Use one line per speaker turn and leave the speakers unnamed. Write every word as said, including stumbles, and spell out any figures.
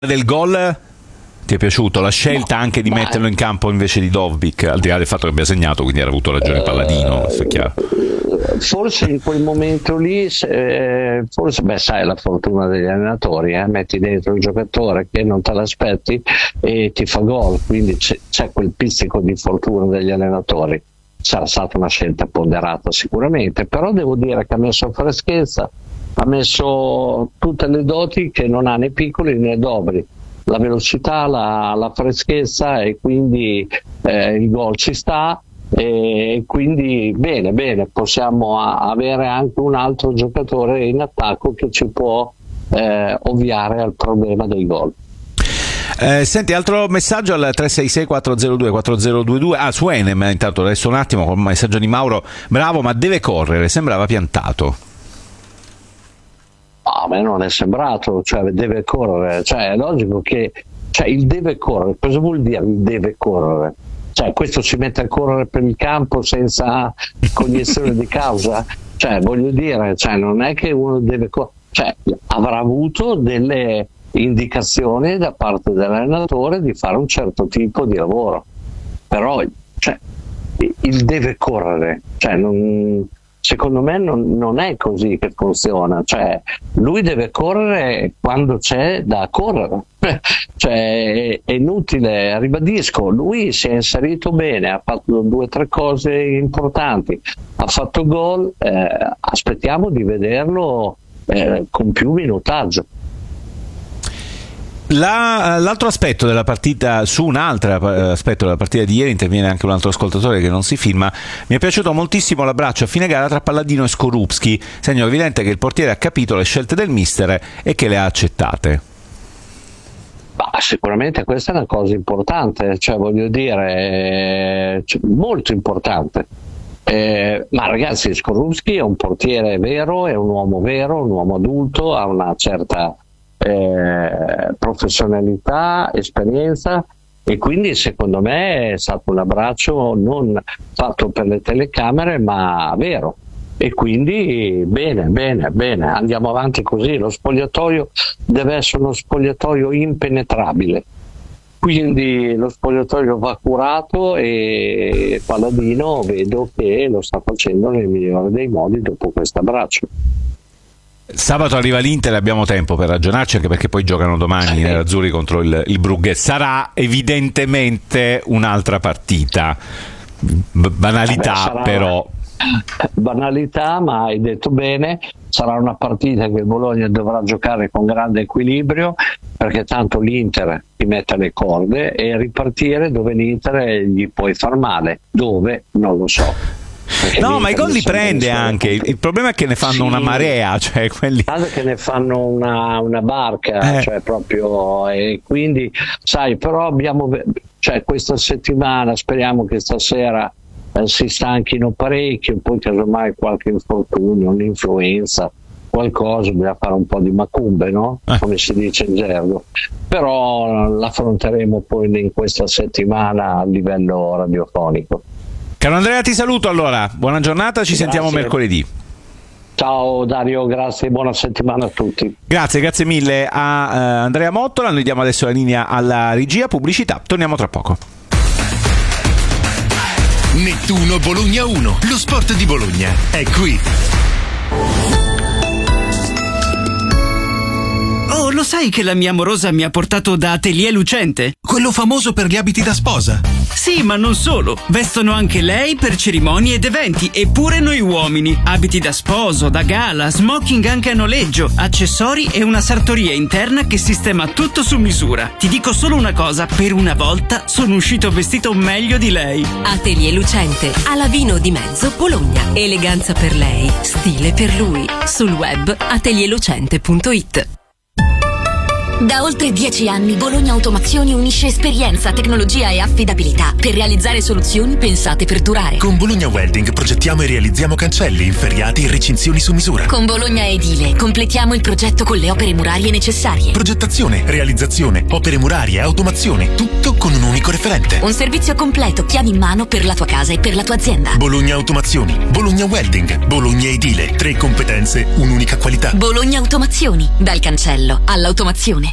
Del gol ti è piaciuto? La scelta no, anche di ma... metterlo in campo invece di Dovbyk, al di là del fatto che abbia segnato, quindi era avuto ragione Palladino, questo è chiaro.
Forse in quel momento lì, eh, forse, beh, sai, la fortuna degli allenatori, eh? Metti dentro un giocatore che non te l'aspetti e ti fa gol, quindi c'è, c'è quel pizzico di fortuna degli allenatori. Sarà stata una scelta ponderata sicuramente, però devo dire che ha messo freschezza, ha messo tutte le doti che non ha né piccoli né dobri, la velocità, la, la freschezza, e quindi eh, il gol ci sta, e quindi bene, bene, possiamo a, avere anche un altro giocatore in attacco che ci può eh, ovviare al problema dei gol.
Eh, senti, altro messaggio al tre sei sei quattro zero due quattro zero due due. Ah, su Enem, intanto adesso un attimo con il messaggio di Mauro: bravo, ma deve correre, sembrava piantato.
A me non è sembrato, cioè deve correre, cioè è logico che, cioè il deve correre, cosa vuol dire il deve correre? Cioè questo si mette a correre per il campo senza cognizione di causa? Cioè voglio dire, cioè non è che uno deve correre, cioè avrà avuto delle indicazioni da parte dell'allenatore di fare un certo tipo di lavoro, però cioè, il deve correre, cioè non... Secondo me non, non è così che funziona, cioè lui deve correre quando c'è da correre, cioè è inutile, ribadisco, lui si è inserito bene, ha fatto due o tre cose importanti, ha fatto gol, eh, aspettiamo di vederlo eh, con più minutaggio.
La, l'altro aspetto della partita, su un altro aspetto della partita di ieri interviene anche un altro ascoltatore che non si filma. Mi è piaciuto moltissimo l'abbraccio a fine gara tra Palladino e Skorupski, segno evidente che il portiere ha capito le scelte del mister e che le ha accettate.
Bah, sicuramente questa è una cosa importante, cioè voglio dire, cioè, molto importante. Eh, ma ragazzi, Skorupski è un portiere vero, è un uomo vero, un uomo adulto, ha una certa Eh, professionalità, esperienza, e quindi secondo me è stato un abbraccio non fatto per le telecamere ma vero, e quindi bene, bene, bene, andiamo avanti così. Lo spogliatoio deve essere uno spogliatoio impenetrabile, quindi lo spogliatoio va curato, e Palladino vedo che lo sta facendo nel migliore dei modi dopo questo abbraccio.
Sabato arriva l'Inter, abbiamo tempo per ragionarci, anche perché poi giocano domani i nerazzurri contro il, il Brugge. Sarà evidentemente un'altra partita, banalità. Vabbè, sarà... però
banalità, ma hai detto bene, sarà una partita che il Bologna dovrà giocare con grande equilibrio, perché tanto l'Inter ti mette le corde, e ripartire dove l'Inter gli puoi far male, dove non lo so. Perché
no, ma i gol li prende anche. Il, il problema è che ne fanno sì, una marea, cioè quelli
che ne fanno una, una barca, eh. cioè proprio, e quindi sai, però abbiamo, cioè questa settimana speriamo che stasera eh, si stanchino parecchio, poi casomai qualche infortunio, un'influenza, qualcosa, bisogna fare un po' di macumbe, no? Eh. Come si dice in gergo, però l'affronteremo poi in questa settimana a livello radiofonico.
Caro Andrea, ti saluto allora, buona giornata, ci grazie. Sentiamo mercoledì.
Ciao Dario, grazie, buona settimana a tutti.
Grazie, grazie mille a uh, Andrea Mottola. Noi diamo adesso la linea alla regia, pubblicità, torniamo tra poco.
Nettuno Bologna uno, lo sport di Bologna è qui.
Oh, lo sai che la mia amorosa mi ha portato da Atelier Lucente?
Quello famoso per gli abiti da sposa.
Sì, ma non solo. Vestono anche lei per cerimonie ed eventi, e pure noi uomini. Abiti da sposo, da gala, smoking anche a noleggio, accessori e una sartoria interna che sistema tutto su misura. Ti dico solo una cosa, per una volta sono uscito vestito meglio di lei.
Atelier Lucente, a Lavino di Mezzo, Bologna. Eleganza per lei, stile per lui. Sul web atelier lucente punto it.
Da oltre dieci anni Bologna Automazioni unisce esperienza, tecnologia e affidabilità per realizzare soluzioni pensate per durare.
Con Bologna Welding progettiamo e realizziamo cancelli, inferriati e recinzioni su misura.
Con Bologna Edile completiamo il progetto con le opere murarie necessarie.
Progettazione, realizzazione, opere murarie, automazione, tutto con un unico referente.
Un servizio completo, chiavi in mano per la tua casa e per la tua azienda.
Bologna Automazioni, Bologna Welding, Bologna Edile. Tre competenze, un'unica qualità.
Bologna Automazioni, dal cancello all'automazione.